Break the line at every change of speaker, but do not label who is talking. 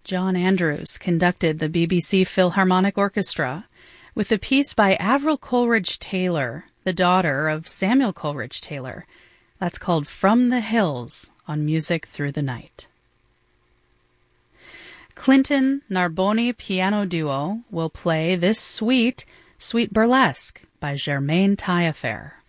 John Andrews conducted the BBC Philharmonic Orchestra with a piece by Avril Coleridge-Taylor, the daughter of Samuel Coleridge-Taylor. That's called From the Hills on Music Through the Night. Clinton Narboni Piano Duo will play this Sweet Burlesque by Germaine Taillefer.